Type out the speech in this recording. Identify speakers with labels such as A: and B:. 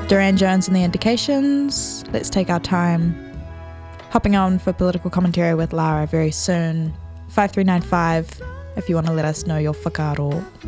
A: Duran Jones and the Indications. Let's take our time. Hopping on for political commentary with Lara very soon. 5395 if you want to let us know your whakaaro.